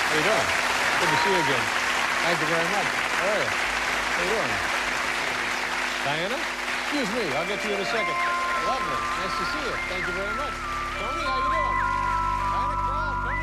How you doing? Good to see you again. Thank you very much. How are you? How you doing? Diana? Excuse me. I'll get to you in a second. Lovely. Nice to see you.